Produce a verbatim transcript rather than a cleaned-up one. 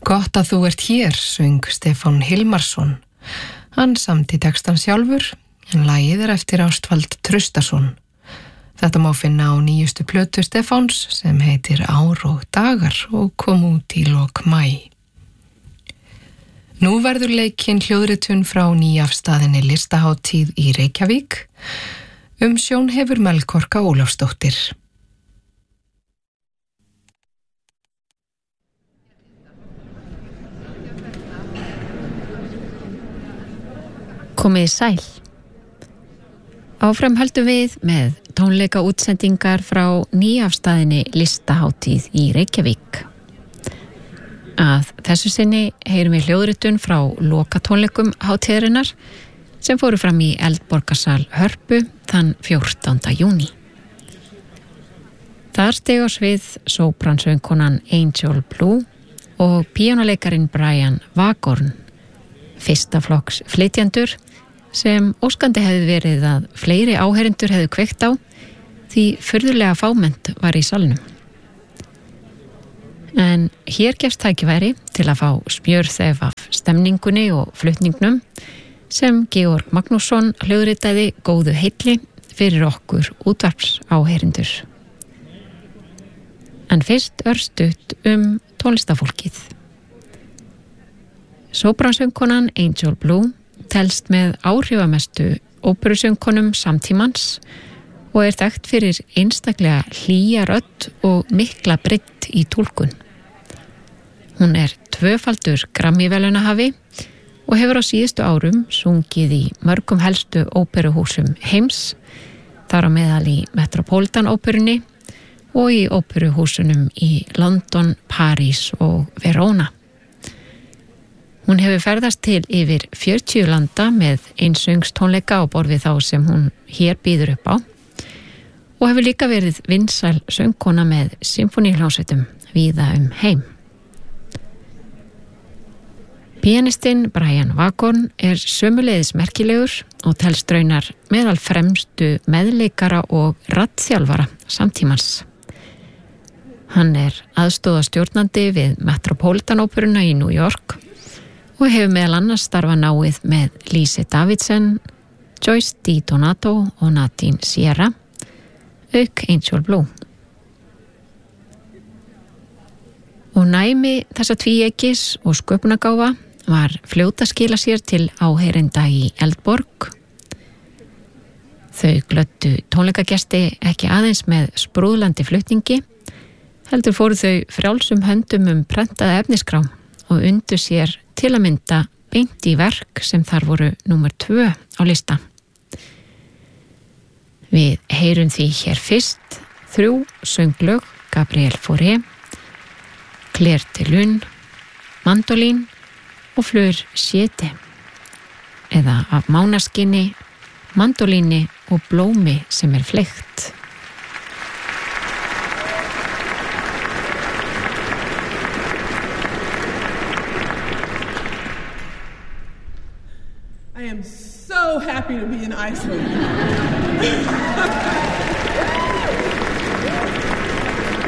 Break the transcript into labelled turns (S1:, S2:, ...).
S1: Gott að þú ert hér, söng Stefán Hilmarsson. Hann samdi textan sjálfur, en lagið er eftir Ástvald Traustason. Þetta má finna á nýjustu plötu Stefáns sem heitir Ár og dagar og kom út í lok maí. Nú verður leikinn hljóðritun frá nýafstaðinni listahátíð í Reykjavík. Umsjón hefur Melkorka Ólafsdóttir.
S2: Komið sæl. Áfram höldum við með tónleika útsendingar frá nýafstaðinni listahátíð í Reykjavík. Að þessu sinni heyrum við hljóðritun frá lokatónleikum hátíðarinnar sem fóru fram í Eldborgarsal Hörpu þann fjórtánda júní. Þar steg á svið sópransöngkonan Angel Blue og píanóleikarin Brian Waghorn, fyrsta flokks flytjendur sem óskandi hefði verið að fleiri áheyrendur hefðu kveikt á því furðulega fámennt var í salnum. En hér gefst tækifæri til að fá spjörþef af stemningunni og flutningnum sem Georg Magnússon hljóðritaði góðu heilli fyrir okkur útvarpsáheyrendur. En fyrst örstutt um tónlistafólkið. Sópransöngkonan Angel Blue telst með áhrifamestu óperusöngkonum samtímans og er þekkt fyrir einstaklega hlýja rödd og mikla breidd í túlkun. Hún er tvöfaldur Grammy-verðlaunahafi og hefur á síðustu árum sungið í mörgum helstu óperuhúsum heims, þar á meðal í Metropolitan-óperunni og í óperuhúsunum í London, París og Verona. Hún hefur ferðast til yfir fjörutíu landa með einsöngstónleika á borð við þá sem hún hér býður upp á og hefur líka verið vinsæl söngkona með symfóníuhljómsveitum víða um heim. Píanistinn Brian Waghorn er sömuleiðis merkilegur og telst raunar meðal fremstu meðleikara og raddþjálfara samtímans. Hann er aðstoðarstjórnandi við Metropolitan-óperuna í New York og hefur meðal annars starfa náið með Lise Davidsen, Joyce Di Donato og Nadine Sierra, auk Angel Blue. Og næmi þessa tvíeykis og sköpunargáfa var fljóta að skila sér til áheyrenda í Eldborg. Þau glöddu tónleikagesti ekki aðeins með sprúðlandi flutningi, heldur fóru þau frjálsum höndum um prentaða efniskrá og undu sér til að mynda beint í verk sem þar voru númer tvö á lista. Við heyrum því hér fyrst þrjú sönglög Gabriel Fauré, Claire de Lune, mandolín og Fleur Siete, eða af mánaskinni, mandolíni og blómi sem er fleygt.
S3: I am so happy to be in Iceland.